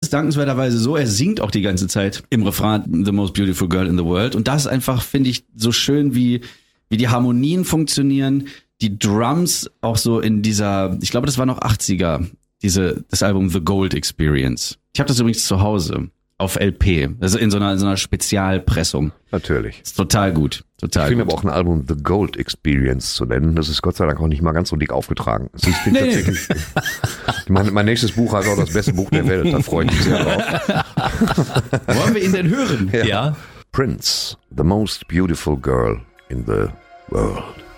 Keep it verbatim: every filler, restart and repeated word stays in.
es dankenswerterweise so, er singt auch die ganze Zeit im Refrain The Most Beautiful Girl in the World. Und das ist einfach, finde ich, so schön, wie, wie die Harmonien funktionieren, die Drums auch so in dieser, ich glaube, das war noch achtziger, diese, das Album The Gold Experience. Ich habe das übrigens zu Hause auf L P, also in so einer, in so einer Spezialpressung. Natürlich. Ist total gut, total Ich finde gut. aber auch ein Album The Gold Experience zu nennen, das ist Gott sei Dank auch nicht mal ganz so dick aufgetragen. Es ist Nee. tatsächlich, mein, mein nächstes Buch heißt auch das beste Buch der Welt, da freue ich mich sehr drauf. Wollen wir ihn denn hören? Ja. Prince, the most beautiful girl in the world.